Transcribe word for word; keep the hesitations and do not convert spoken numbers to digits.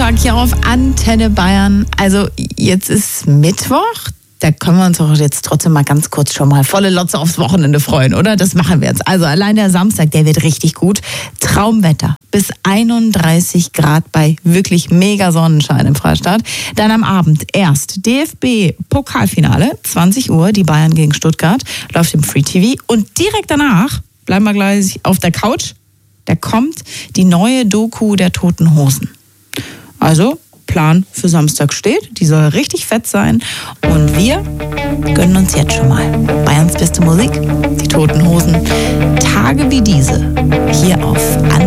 Montag hier auf Antenne Bayern. Also jetzt ist Mittwoch. Da können wir uns doch jetzt trotzdem mal ganz kurz schon mal volle Lotze aufs Wochenende freuen, oder? Das machen wir jetzt. Also allein der Samstag, der wird richtig gut. Traumwetter. Bis einunddreißig Grad bei wirklich mega Sonnenschein im Freistaat. Dann am Abend erst D F B-Pokalfinale, zwanzig Uhr, die Bayern gegen Stuttgart, läuft im Free T V. Und direkt danach, bleiben wir gleich auf der Couch, da kommt die neue Doku der Toten Hosen. Also, Plan für Samstag steht, die soll richtig fett sein. Und wir gönnen uns jetzt schon mal Bayerns beste Musik, die Toten Hosen. Tage wie diese, hier auf Antenne.